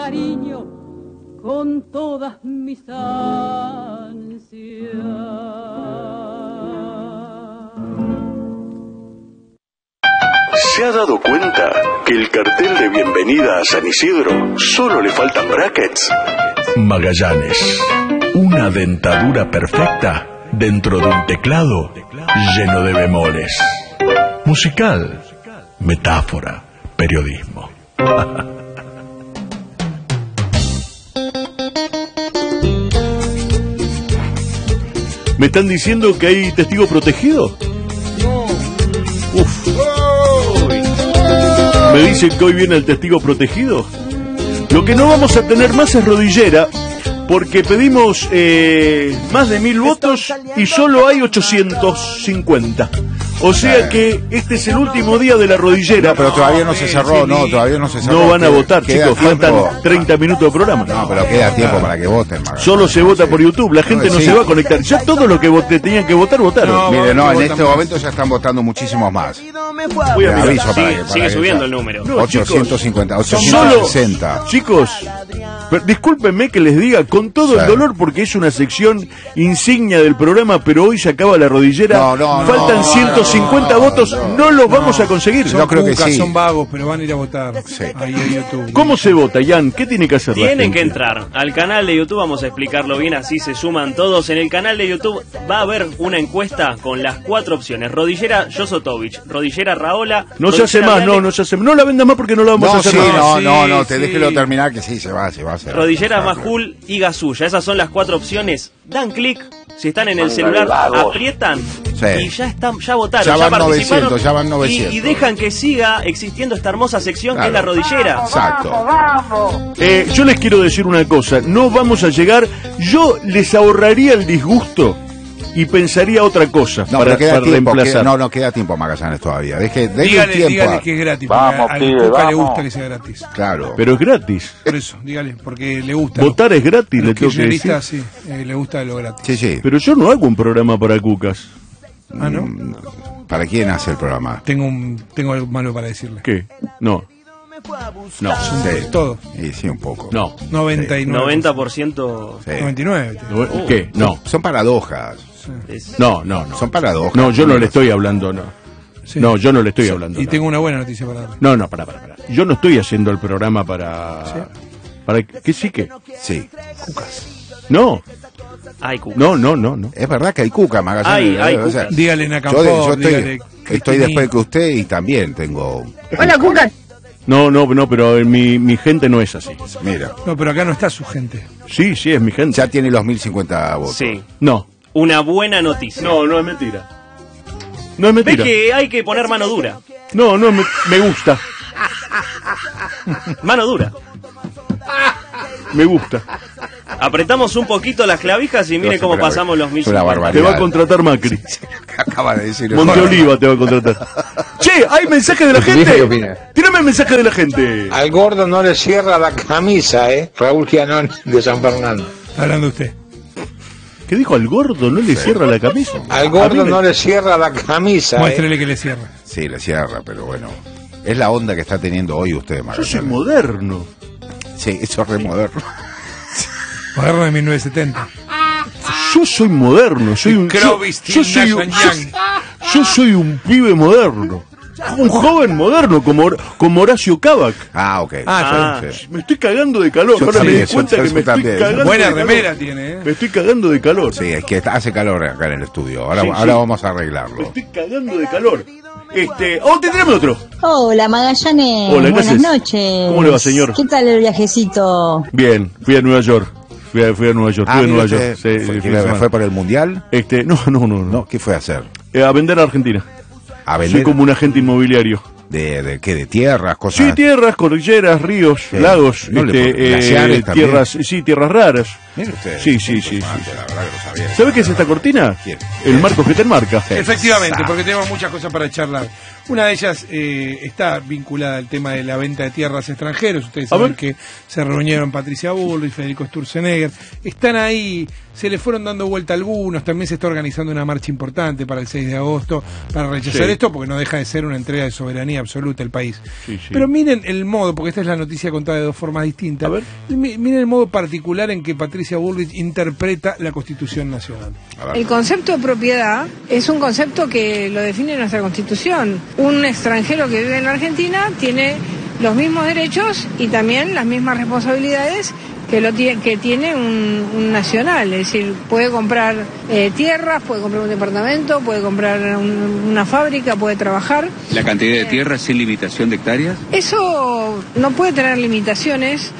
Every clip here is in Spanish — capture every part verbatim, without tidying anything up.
cariño con todas mis ansias. ¿Se ha dado cuenta que el cartel de bienvenida a San Isidro solo le faltan brackets? Magallanes, una dentadura perfecta dentro de un teclado lleno de bemoles. Musical, metáfora, periodismo. ¿Me están diciendo que hay testigo protegido? Uf. ¿Me dicen que hoy viene el testigo protegido? Lo que no vamos a tener más es rodillera, porque pedimos eh, más de mil votos y solo hay ochocientos cincuenta. O sea que este es el último día de la rodillera. No, pero todavía no se cerró, no, todavía no se cerró. No van a votar, queda chicos, tiempo. faltan treinta minutos de programa. No, pero queda tiempo para que voten. Magallanes. Solo se vota por YouTube, la gente no Sí. se va a conectar. Ya todo lo que voté, tenían que votar, votaron. No, Mire, no, en votan este más. momento ya están votando muchísimos más. Voy a Le mirar. aviso para Sí, que- para sigue que subiendo ya- el número. No, ochocientos cincuenta, ochocientos Solo, sesenta. chicos, pero discúlpenme que les diga con todo el Sí. dolor, porque es una sección insignia del programa, pero hoy se acaba la rodillera. No, no, Faltan no, ciento cincuenta no, votos, no, no los vamos a conseguir. Yo creo que cucas, sí. son vagos, pero van a ir a votar. Sí. Ahí en YouTube. ¿Cómo se vota, Jan? ¿Qué tiene que hacer la Tienen gente? que entrar al canal de YouTube, vamos a explicarlo bien, así se suman todos. En el canal de YouTube va a haber una encuesta con las cuatro opciones. Rodillera Josotovich, rodillera Raola. No se hace rodillera más, Viale, no, no se hace más. No la vendas más porque no la vamos a No, hacer sí, más. no, Sí, no, no, te sí. déjelo terminar que sí, se va, se va a hacer. Rodillera Se va a hacer. Majul y Gasulla. Esas son las cuatro opciones. Dan clic. Si están en el celular, aprietan Sí. y ya están, ya votaron, Ya ya, van participaron novecientos, ya van y- novecientos. Y, dejan que siga existiendo esta hermosa sección que es la Claro. rodillera. Exacto. Eh, yo les quiero decir una cosa, no vamos a llegar, yo les ahorraría el disgusto y pensaría otra cosa No, para, pero queda para tiempo, reemplazar. que- no, no queda tiempo Magallanes todavía. Deje, deje Dígale, tiempo. dígale a- que es gratis. Vamos, porque a- al pibe, Cuca le vamos. gusta que sea gratis. Claro. Pero es gratis. Por eso, dígale, porque le gusta. Votar es gratis, A le los tengo que decir. kirchneristas, sí, eh, le gusta lo gratis. Sí, sí. Pero yo no hago un programa para cucas. Ah, ¿no? ¿Para quién hace el programa? Tengo un, tengo algo malo para decirle. ¿Qué? No. No. Sí. Todo. Sí, sí, un poco. No. noventa y nueve. noventa por ciento Sí. noventa y nueve. ¿Qué? No. Son paradojas. es... No, no, no. Son paradojas. No, yo no le estoy hablando, no. Sí. No, yo no le estoy hablando. Y no. tengo una buena noticia para darle. No, no, para, para, para. Yo no estoy haciendo el programa para... ¿Para qué sí que? Sí. No, Ay, Cuca. no, no, no, no. Es verdad que hay cuca, Magallanes. Hay, hay O sea, cucas. Dígale en yo, Acampó, de- yo estoy, dígale estoy Cristinini. después que usted y también tengo... Hola, Cuca. No, no, no, pero mi, mi gente no es así. Mira, No, pero acá no está su gente. Sí, sí, es mi gente. ya tiene los mil cincuenta votos. Sí. No. Una buena noticia. No, no es mentira. No es Ves mentira. que hay que poner mano dura. No, no, me, me gusta. Mano dura. Me gusta. Apretamos un poquito las clavijas y mire No, cómo pero pasamos los mil es una cincuenta. Te barbaridad. va a contratar Macri. Acaba de decir... Monte Oliva te va a contratar. Che, ¿hay mensaje de la ¿Qué gente? opina? Tírame el mensaje de la gente. Al gordo no le cierra la camisa, ¿eh? Raúl Gianón de San Fernando. Está hablando usted. ¿Qué dijo? ¿Al gordo no le cierra la camisa? Al A gordo mí me- no le cierra la camisa, ¿eh? Muéstrele que le cierra. Sí, le cierra, pero bueno. Es la onda que está teniendo hoy usted, Yo Magallanes. soy moderno. Sí, eso es re moderno. Moderno de mil novecientos setenta. Yo soy moderno. Soy un, yo, Clovis, yo soy un, Tignash, yo, yo soy un pibe moderno. Un joven moderno como, Hor- como Horacio Cavac. Ah, ok. Ah, Sí. Me estoy cagando de calor. Yo Ahora me también, di cuenta yo- que yo me estoy también. cagando Buena de calor. remera tiene, ¿eh? Me estoy cagando de calor. Sí, es que hace calor acá en el estudio. Ahora, Sí, ahora sí. vamos a Me arreglarlo. estoy cagando de calor. Este, oh, tendremos otro. Hola Magallanes, Hola, ¿qué buenas haces? noches. ¿Cómo le va, señor? ¿Qué tal el viajecito? Bien, fui a Nueva York. Fui a, fui a Nueva York. Ah, Fui a mire Nueva usted, York. Sí, ¿fue, sí, que fin de semana. ¿Fue por el Mundial? Este, no, no, no, no. No, ¿qué fue a hacer? Eh, a vender a Argentina. ¿A Soy vender? como un agente inmobiliario. ¿De, de qué? ¿De tierras? Cosas? Sí, tierras, cordilleras, ríos, Sí. lagos, No le este, pone- glaciares eh, también. tierras, sí, tierras raras. Mire usted. Sí, sí, sí, Informate, sí. La verdad que lo sabía. ¿Sabe qué es esta cortina? ¿Quién? El Marcos que te enmarca. Efectivamente, porque tenemos muchas cosas para charlar. Una de ellas eh, está vinculada al tema de la venta de tierras a extranjeros. Ustedes A saben ver. que se reunieron Patricia Bullrich, Federico Sturzenegger. Están ahí, se le fueron dando vuelta algunos. También se está organizando una marcha importante para el seis de agosto para rechazar Sí. esto, porque no deja de ser una entrega de soberanía absoluta al país. Sí, sí. Pero miren el modo, porque esta es la noticia contada de dos formas distintas. A ver. Mi- Miren el modo particular en que Patricia Bullrich interpreta la Constitución Nacional. El concepto de propiedad es un concepto que lo define nuestra Constitución. Un extranjero que vive en la Argentina tiene los mismos derechos y también las mismas responsabilidades que lo tie- que tiene un, un nacional, es decir, puede comprar eh, tierras, puede comprar un departamento, puede comprar un- una fábrica, puede trabajar. ¿La cantidad de tierra sin limitación de hectáreas? Eso no puede tener limitaciones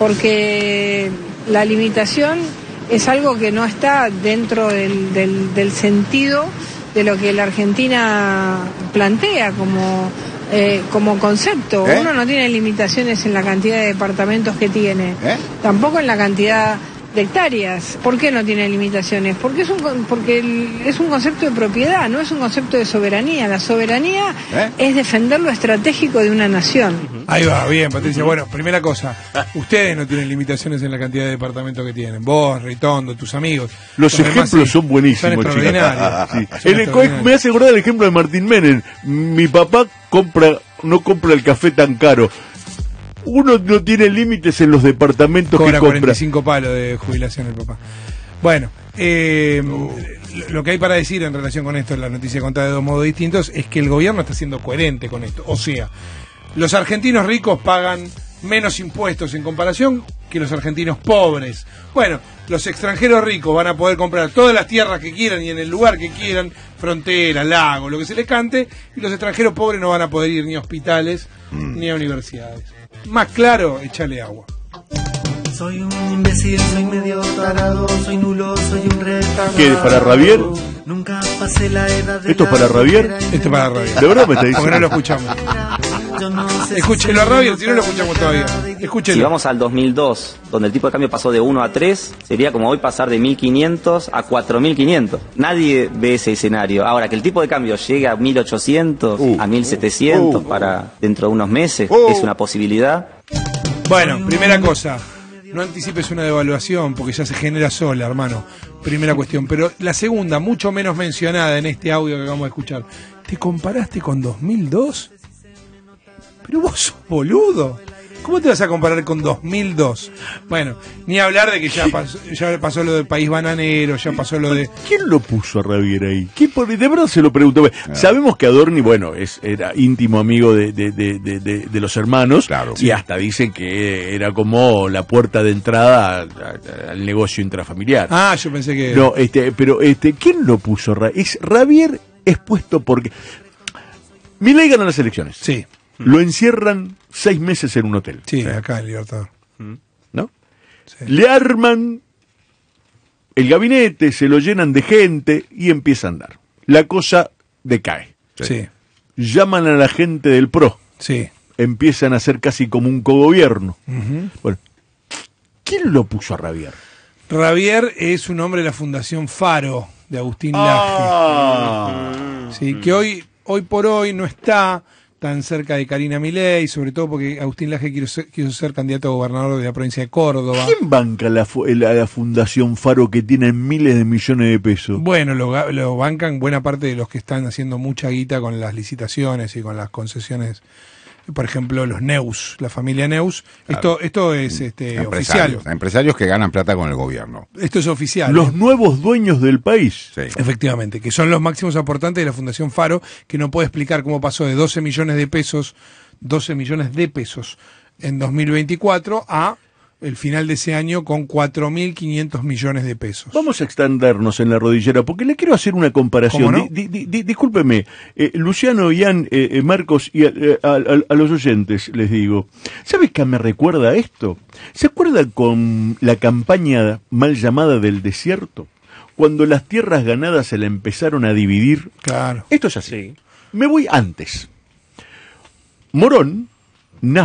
porque la limitación es algo que no está dentro del, del, del sentido de lo que la Argentina plantea como, eh, como concepto. ¿Eh? Uno no tiene limitaciones en la cantidad de departamentos que tiene, ¿Eh? tampoco en la cantidad de hectáreas. ¿Por qué no tiene limitaciones? Porque es un con- porque el- es un concepto de propiedad, no es un concepto de soberanía. La soberanía ¿Eh? es defender lo estratégico de una nación. Ahí va, bien, Patricia. Bueno, primera cosa, ustedes no tienen limitaciones en la cantidad de departamentos que tienen. Vos, Ritondo, tus amigos. Los demás ejemplos sí, son buenísimos, Son chicos. extraordinarios. Sí. Son El- extraordinarios. me hace acordar el ejemplo de Martín Menem. Mi papá compra, no compra el café tan caro. Uno no tiene límites en los departamentos Cobra que compra. cuarenta y cinco palos de jubilación el papá. Bueno, eh, lo que hay para decir en relación con esto, en la noticia contada de dos modos distintos, es que el gobierno está siendo coherente con esto. O sea, los argentinos ricos pagan menos impuestos en comparación que los argentinos pobres. Bueno, los extranjeros ricos van a poder comprar todas las tierras que quieran y en el lugar que quieran, frontera, lago, lo que se les cante, y los extranjeros pobres no van a poder ir ni a hospitales ni a universidades. Más claro, échale agua. Soy un imbécil, soy medio tarado, soy nulo, soy un retardado. ¿Qué es para Ravier? Nunca pasé la edad de ¿Esto es la para Ravier? soltera y Esto es para Ravier. ¿De verdad me está Porque diciendo? no lo escuchamos. yo no sé si Escúchelo a soy Ravier, un si no lo escuchamos todavía. Escúchelo. Si vamos al dos mil dos, donde el tipo de cambio pasó de uno a tres, sería como hoy pasar de mil quinientos a cuatro mil quinientos. Nadie ve ese escenario. Ahora, que el tipo de cambio llegue a mil ochocientos, Uh, a mil setecientos uh, para dentro de unos meses, uh. es una posibilidad. Bueno, primera cosa, no anticipes una devaluación porque ya se genera sola, hermano. Primera cuestión. Pero la segunda, mucho menos mencionada en este audio que acabamos de escuchar. ¿Te comparaste con dos mil dos? Pero vos sos boludo. ¿Cómo te vas a comparar con dos mil dos? Bueno, ni hablar de que ya pasó, ya pasó lo del país bananero, ya pasó lo de... ¿Quién lo puso a Ravier ahí? ¿Quién por- de verdad se lo preguntó. Sabemos que Adorni, bueno, es era íntimo amigo de, de, de, de, de- de los hermanos. Claro. Y hasta dicen que era como la puerta de entrada al, al- al negocio intrafamiliar. Ah, yo pensé que... No, este, pero este, ¿quién lo puso? Ra- Es Ravier es puesto porque Milei gana las elecciones. Sí, Lo encierran seis meses en un hotel. sí, acá en Libertador. ¿No? Sí. Le arman el gabinete, se lo llenan de gente y empieza a andar. La cosa decae. Sí, Llaman a la gente del P R O. sí. Empiezan a ser casi como un cogobierno. Ujú. Bueno, ¿quién lo puso a Ravier? Ravier es un hombre de la Fundación Faro, de Agustín Laje. Ah. Sí, que hoy, hoy por hoy no está tan cerca de Karina Milei, sobre todo porque Agustín Laje quiso ser, quiso ser candidato a gobernador de la provincia de Córdoba. ¿Quién banca la, fu- la, la Fundación Faro que tiene miles de millones de pesos? Bueno, lo, ga- lo bancan buena parte de los que están haciendo mucha guita con las licitaciones y con las concesiones. Por ejemplo, los Neus, la familia Neus. Esto, esto es este, oficial. Empresarios, empresarios que ganan plata con el gobierno. Esto es oficial. Los ¿eh? nuevos dueños del país. Sí. Efectivamente, que son los máximos aportantes de la Fundación Faro, que no puede explicar cómo pasó de doce millones de pesos, doce millones de pesos en dos mil veinticuatro a el final de ese año con cuatro mil quinientos millones de pesos. Vamos a extendernos en la rodillera, porque le quiero hacer una comparación. ¿Cómo no? Di- di- di- discúlpeme, eh, Luciano, Ian, eh, eh, Marcos y a, eh, a- a- a los oyentes les digo, ¿sabes qué me recuerda a esto? ¿Se acuerda con la campaña mal llamada del desierto? Cuando las tierras ganadas se la empezaron a dividir. Claro. Esto es así. Me voy antes. Morón nace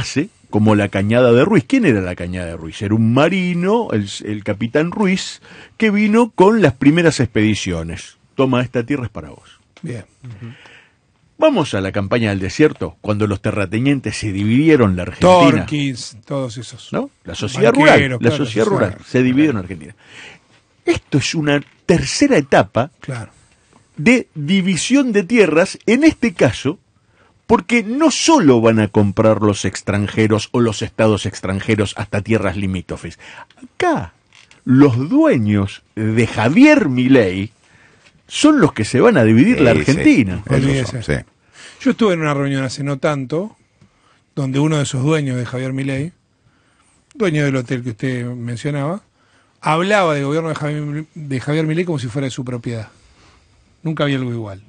como la Cañada de Ruiz. ¿Quién era la Cañada de Ruiz? Era un marino, el, el capitán Ruiz, que vino con las primeras expediciones. Toma, esta tierra es para vos. Bien. Uh-huh. Vamos a la campaña del desierto, cuando los terratenientes se dividieron la Argentina. Torquís, todos esos. ¿No? La sociedad Banqueros, rural, la claro, sociedad claro, rural se dividió en Argentina. Esto es una tercera etapa claro. de división de tierras, en este caso, porque no solo van a comprar los extranjeros o los estados extranjeros hasta tierras limítrofes. Acá, los dueños de Javier Milei son los que se van a dividir sí, la Argentina. Sí, son, sí. Yo estuve en una reunión hace no tanto, donde uno de esos dueños de Javier Milei, dueño del hotel que usted mencionaba, hablaba del gobierno de Javier, de Javier Milei como si fuera de su propiedad. Nunca había algo igual.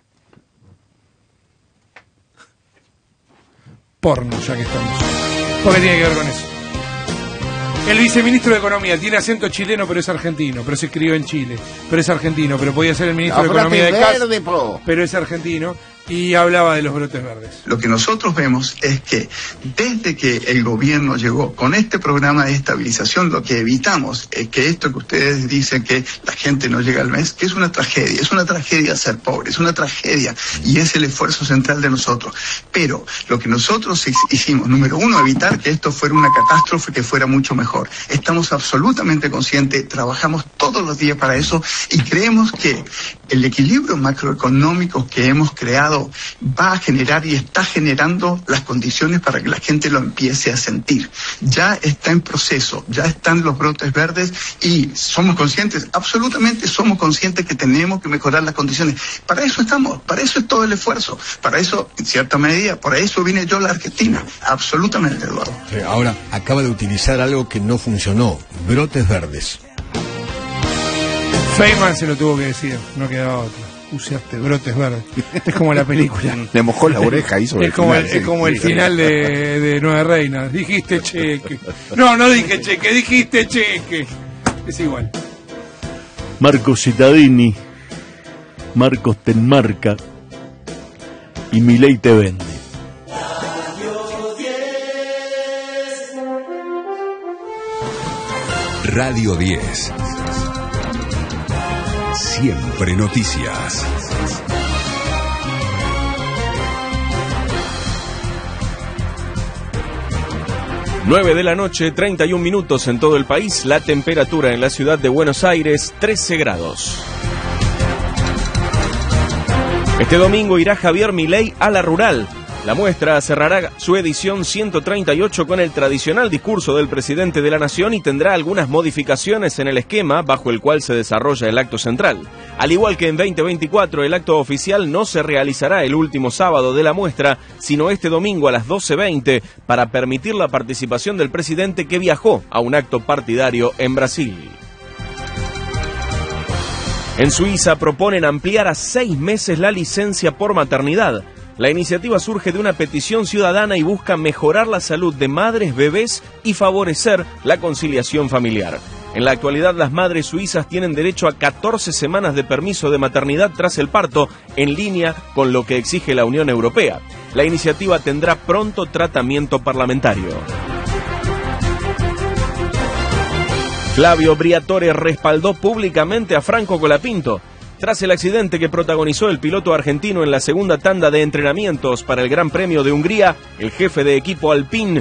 Porno, ya que estamos. ¿Por qué tiene que ver con eso? El viceministro de Economía tiene acento chileno, pero es argentino, pero se escribió en Chile, pero es argentino, pero podía ser el ministro de Economía de Cas, pero es argentino, y hablaba de los brotes verdes. Lo que nosotros vemos es que desde que el gobierno llegó con este programa de estabilización, lo que evitamos es que esto que ustedes dicen que la gente no llega al mes, que es una tragedia, es una tragedia ser pobre, es una tragedia, y es el esfuerzo central de nosotros. Pero lo que nosotros hicimos, número uno, evitar que esto fuera una catástrofe, que fuera mucho mejor. Estamos absolutamente conscientes, trabajamos todos los días para eso, y creemos que el equilibrio macroeconómico que hemos creado va a generar y está generando las condiciones para que la gente lo empiece a sentir. Ya está en proceso, ya están los brotes verdes y somos conscientes, absolutamente somos conscientes que tenemos que mejorar las condiciones. Para eso estamos, para eso es todo el esfuerzo, para eso, en cierta medida, por eso vine yo a la Argentina, absolutamente, Eduardo. Sí, ahora, acaba de utilizar algo que no funcionó, brotes verdes. Feynman se lo tuvo que decir, no quedaba otro. Usaste brotes verdes. Es como la película. Le mojó la oreja, hizo es, como el, final, el, sí, es como el final de, de Nueve Reinas. Dijiste cheque. No, no dije cheque, dijiste cheque. Es igual. Marcos Cittadini, Marcos te enmarca y Milei te vende. Radio diez. Siempre noticias. nueve de la noche, treinta y un minutos en todo el país. La temperatura en la ciudad de Buenos Aires, trece grados. Este domingo irá Javier Milei a la rural. La muestra cerrará su edición ciento treinta y ocho con el tradicional discurso del presidente de la Nación y tendrá algunas modificaciones en el esquema bajo el cual se desarrolla el acto central. Al igual que en veinte veinticuatro, el acto oficial no se realizará el último sábado de la muestra, sino este domingo a las doce veinte, para permitir la participación del presidente que viajó a un acto partidario en Brasil. En Suiza proponen ampliar a seis meses la licencia por maternidad. La iniciativa surge de una petición ciudadana y busca mejorar la salud de madres, bebés y favorecer la conciliación familiar. En la actualidad, las madres suizas tienen derecho a catorce semanas de permiso de maternidad tras el parto, en línea con lo que exige la Unión Europea. La iniciativa tendrá pronto tratamiento parlamentario. Flavio Briatore respaldó públicamente a Franco Colapinto. Tras el accidente que protagonizó el piloto argentino en la segunda tanda de entrenamientos para el Gran Premio de Hungría, el jefe de equipo Alpine